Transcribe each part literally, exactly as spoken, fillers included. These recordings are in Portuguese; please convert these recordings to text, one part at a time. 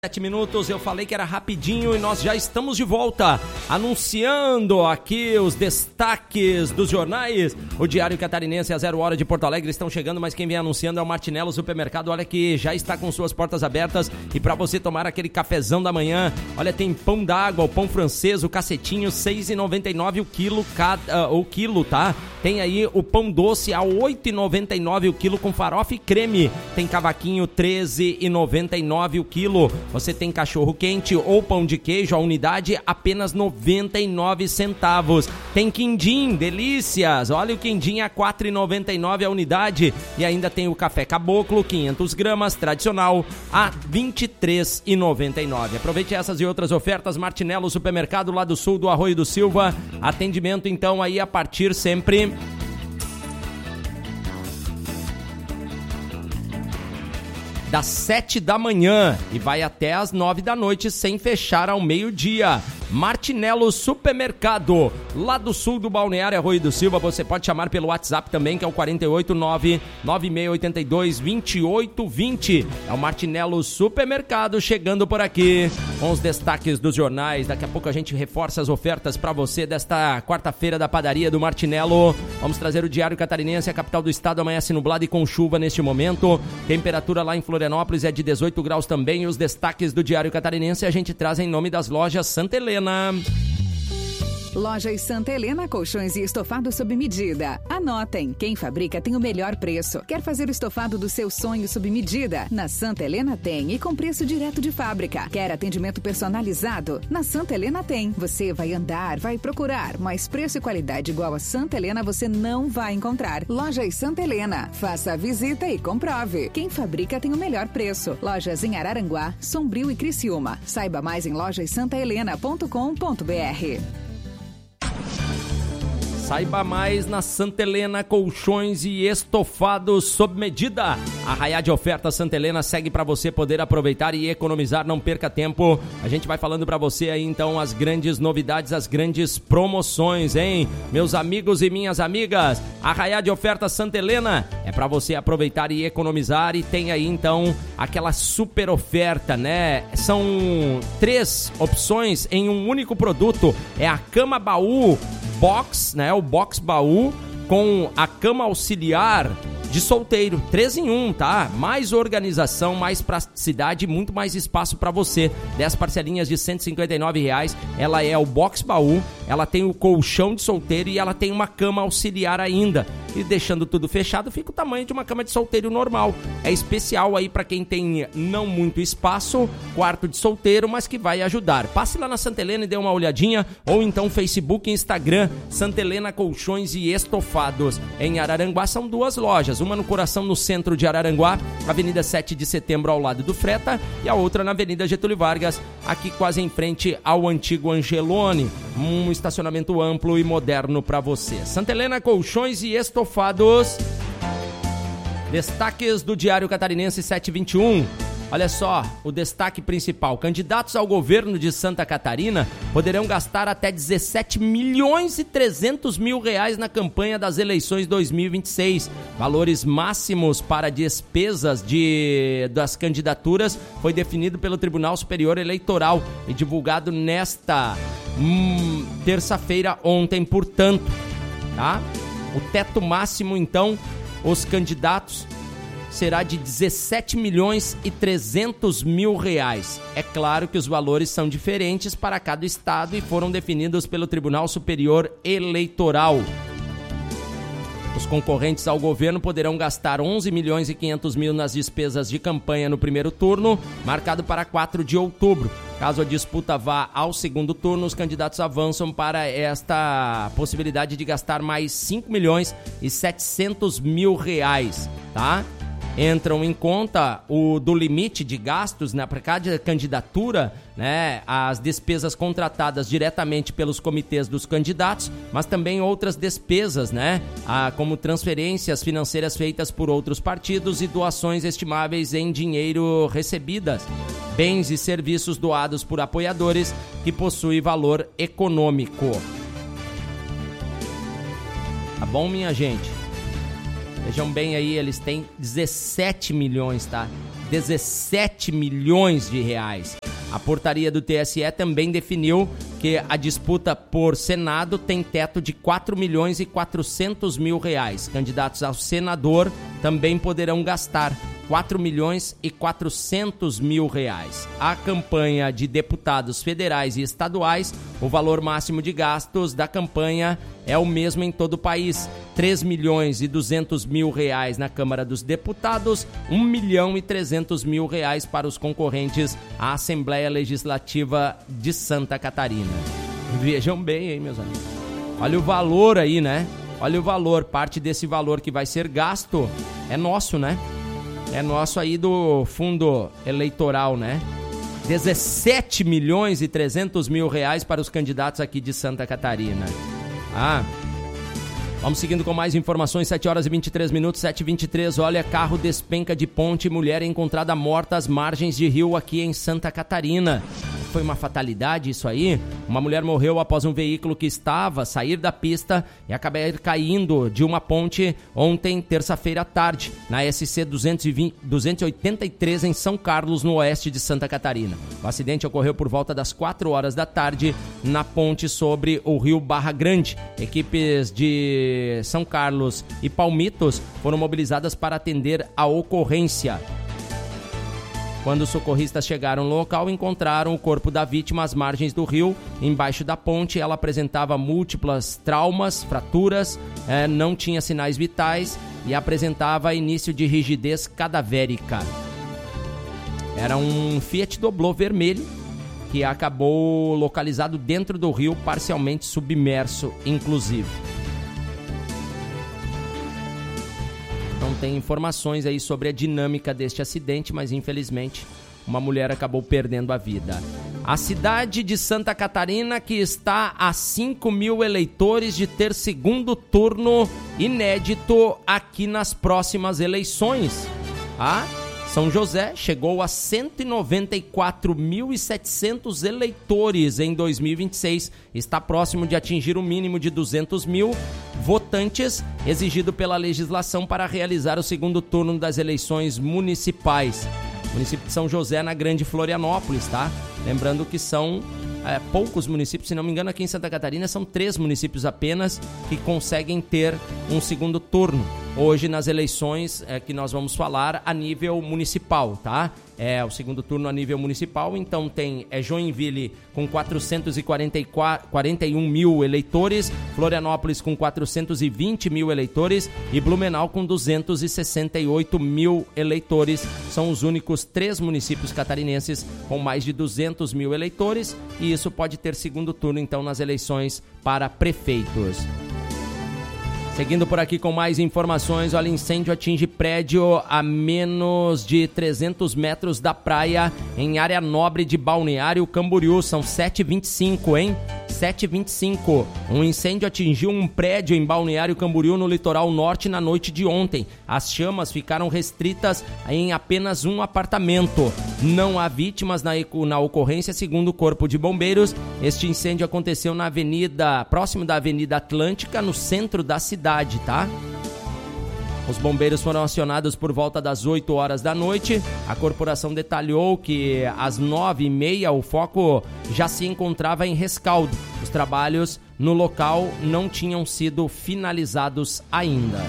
Sete minutos, eu falei que era rapidinho e nós já estamos de volta, anunciando aqui os destaques dos jornais. O Diário Catarinense e a Zero Hora de Porto Alegre estão chegando, mas quem vem anunciando é o Martinello Supermercado. Olha que já está com suas portas abertas e para você tomar aquele cafezão da manhã, olha, tem pão d'água, o pão francês, o cacetinho, seis reais e noventa e nove centavos o quilo, cada, uh, o quilo, tá? Tem aí o pão doce a oito reais e noventa e nove centavos o quilo com farofa e creme. Tem cavaquinho, treze reais e noventa e nove centavos o quilo. Você tem cachorro quente ou pão de queijo, a unidade apenas noventa e nove centavos. Tem quindim, delícias. Olha o quindim a quatro reais e noventa e nove centavos a unidade. E ainda tem o café caboclo, quinhentas gramas, tradicional, a vinte e três reais e noventa e nove centavos. Aproveite essas e outras ofertas. Martinello Supermercado, lá do sul do Arroio do Silva. Atendimento então aí a partir sempre... das sete da manhã e vai até as nove da noite sem fechar ao meio-dia. Martinello Supermercado, lá do sul do Balneário Arroio do Silva. Você pode chamar pelo WhatsApp também, que é o quatro oito nove, nove seis oito dois, dois oito dois zero. É o Martinello Supermercado chegando por aqui com os destaques dos jornais. Daqui a pouco a gente reforça as ofertas para você desta quarta-feira da padaria do Martinello. Vamos trazer o Diário Catarinense. A capital do estado amanhece nublada e com chuva neste momento. Temperatura lá em Florianópolis é de dezoito graus também. Os destaques do Diário Catarinense a gente traz em nome das lojas Santa Helena. Lojas Santa Helena, colchões e estofados sob medida. Anotem, quem fabrica tem o melhor preço. Quer fazer o estofado do seu sonho sob medida? Na Santa Helena tem e com preço direto de fábrica. Quer atendimento personalizado? Na Santa Helena tem. Você vai andar, vai procurar, mas preço e qualidade igual a Santa Helena você não vai encontrar. Lojas Santa Helena, faça a visita e comprove. Quem fabrica tem o melhor preço. Lojas em Araranguá, Sombrio e Criciúma. Saiba mais em lojas santa helena ponto com ponto b r. Saiba mais na Santa Helena, colchões e estofados sob medida. A Arraiá de Ofertas Santa Helena segue para você poder aproveitar e economizar, não perca tempo. A gente vai falando para você aí então as grandes novidades, as grandes promoções, hein? Meus amigos e minhas amigas, a Arraiá de Ofertas Santa Helena é para você aproveitar e economizar e tem aí então aquela super oferta, né? São três opções em um único produto. É a cama baú box, né? O box baú com a cama auxiliar de solteiro, três em um, tá? Mais organização, mais praticidade, muito mais espaço para você. dez parcelinhas de cento e cinquenta e nove reais. Ela é o box baú, ela tem o colchão de solteiro e ela tem uma cama auxiliar ainda. E deixando tudo fechado, fica o tamanho de uma cama de solteiro normal. É especial aí para quem tem não muito espaço, quarto de solteiro, mas que vai ajudar. Passe lá na Santa Helena e dê uma olhadinha, ou então Facebook e Instagram, Santa Helena Colchões e Estofados. Em Araranguá são duas lojas, uma no coração, no centro de Araranguá, Avenida sete de setembro ao lado do Freta, e a outra na Avenida Getúlio Vargas, aqui quase em frente ao antigo Angelone. Um estacionamento amplo e moderno para você. Santa Helena Colchões e Estofados. Destaques do Diário Catarinense sete e vinte e um. Olha só, o destaque principal. Candidatos ao governo de Santa Catarina poderão gastar até dezessete milhões e trezentos mil reais na campanha das eleições dois mil e vinte e seis. Valores máximos para despesas de, das candidaturas foi definido pelo Tribunal Superior Eleitoral e divulgado nesta hum, terça-feira, ontem, portanto, tá? O teto máximo, então, os candidatos será de dezessete milhões e trezentos mil reais. É claro que os valores são diferentes para cada estado e foram definidos pelo Tribunal Superior Eleitoral. Os concorrentes ao governo poderão gastar onze milhões e quinhentos mil nas despesas de campanha no primeiro turno, marcado para quatro de outubro. Caso a disputa vá ao segundo turno, os candidatos avançam para esta possibilidade de gastar mais cinco milhões e setecentos mil reais, tá? Entram em conta o do limite de gastos, né, para cada candidatura, né, as despesas contratadas diretamente pelos comitês dos candidatos, mas também outras despesas, né, a, como transferências financeiras feitas por outros partidos e doações estimáveis em dinheiro recebidas, bens e serviços doados por apoiadores que possuem valor econômico. Tá bom, minha gente? Vejam bem aí, eles têm dezessete milhões, tá? dezessete milhões de reais. A portaria do T S E também definiu que a disputa por Senado tem teto de quatro milhões e quatrocentos mil reais. Candidatos ao senador também poderão gastar quatro milhões e quatrocentos mil reais. A campanha de deputados federais e estaduais, o valor máximo de gastos da campanha é o mesmo em todo o país. três milhões e duzentos mil reais na Câmara dos Deputados, um milhão e trezentos mil reais para os concorrentes à Assembleia Legislativa de Santa Catarina. Vejam bem, hein, meus amigos. Olha o valor aí, né? Olha o valor. Parte desse valor que vai ser gasto é nosso, né? É nosso aí do fundo eleitoral, né? dezessete milhões e trezentos mil reais para os candidatos aqui de Santa Catarina. Ah, vamos seguindo com mais informações, sete horas e vinte e três minutos, sete e vinte e três. Olha, carro despenca de ponte, mulher é encontrada morta às margens de rio aqui em Santa Catarina. Foi uma fatalidade isso aí? Uma mulher morreu após um veículo que estava a sair da pista e acabar caindo de uma ponte ontem, terça-feira à tarde, na S C duzentos e oitenta e três em São Carlos, no oeste de Santa Catarina. O acidente ocorreu por volta das quatro horas da tarde na ponte sobre o rio Barra Grande. Equipes de São Carlos e Palmitos foram mobilizadas para atender a ocorrência. Quando os socorristas chegaram no local, encontraram o corpo da vítima às margens do rio, embaixo da ponte. Ela apresentava múltiplos traumas, fraturas, eh, não tinha sinais vitais e apresentava início de rigidez cadavérica. Era um Fiat Doblô vermelho que acabou localizado dentro do rio, parcialmente submerso, inclusive. Não tem informações aí sobre a dinâmica deste acidente, mas infelizmente uma mulher acabou perdendo a vida. A cidade de Santa Catarina, que está a cinco mil eleitores de ter segundo turno inédito aqui nas próximas eleições. A São José chegou a cento e noventa e quatro mil e setecentos eleitores em dois mil e vinte e seis. Está próximo de atingir o mínimo de duzentos mil votantes exigido pela legislação para realizar o segundo turno das eleições municipais. Município de São José, na Grande Florianópolis, tá? Lembrando que são é, poucos municípios, se não me engano, aqui em Santa Catarina são três municípios apenas que conseguem ter um segundo turno hoje nas eleições é, que nós vamos falar a nível municipal, tá? É o segundo turno a nível municipal, então tem é, Joinville com quatrocentos e quarenta e um mil eleitores, Florianópolis com quatrocentos e vinte mil eleitores e Blumenau com duzentos e sessenta e oito mil eleitores. São os únicos três municípios catarinenses com mais de duzentos mil eleitores e isso pode ter segundo turno então nas eleições para prefeitos. Seguindo por aqui com mais informações, olha, incêndio atinge prédio a menos de trezentos metros da praia em área nobre de Balneário Camboriú. São sete e vinte e cinco, hein? sete e vinte e cinco. Um incêndio atingiu um prédio em Balneário Camboriú, no litoral norte, na noite de ontem. As chamas ficaram restritas em apenas um apartamento. Não há vítimas na, na ocorrência, segundo o Corpo de Bombeiros. Este incêndio aconteceu na avenida, próximo da Avenida Atlântica, no centro da cidade, tá? Os bombeiros foram acionados por volta das oito horas da noite. A corporação detalhou que às nove e meia o foco já se encontrava em rescaldo. Os trabalhos no local não tinham sido finalizados ainda.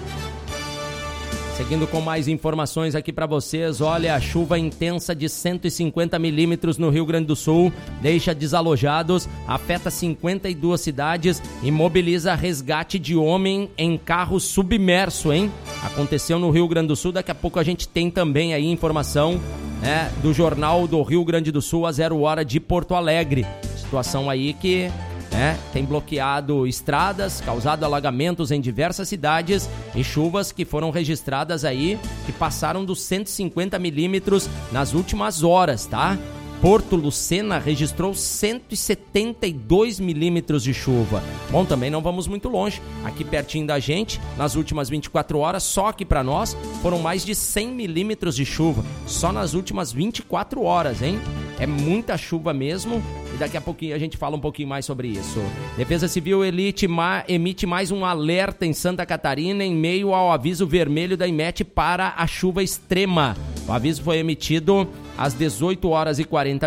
Seguindo com mais informações aqui para vocês, olha, a chuva intensa de cento e cinquenta milímetros no Rio Grande do Sul deixa desalojados, afeta cinquenta e duas cidades e mobiliza resgate de homem em carro submerso, hein? Aconteceu no Rio Grande do Sul, daqui a pouco a gente tem também aí informação, né, do Jornal do Rio Grande do Sul, a zero hora de Porto Alegre. Situação aí que... É, tem bloqueado estradas, causado alagamentos em diversas cidades e chuvas que foram registradas aí, que passaram dos cento e cinquenta milímetros nas últimas horas, tá? Porto Lucena registrou cento e setenta e dois milímetros de chuva. Bom, também não vamos muito longe. Aqui pertinho da gente, nas últimas vinte e quatro horas, só aqui para nós, foram mais de cem milímetros de chuva. Só nas últimas vinte e quatro horas, hein? É muita chuva mesmo e daqui a pouquinho a gente fala um pouquinho mais sobre isso. Defesa Civil Elite ma- emite mais um alerta em Santa Catarina em meio ao aviso vermelho da IMET para a chuva extrema. O aviso foi emitido às dezoito horas e quarenta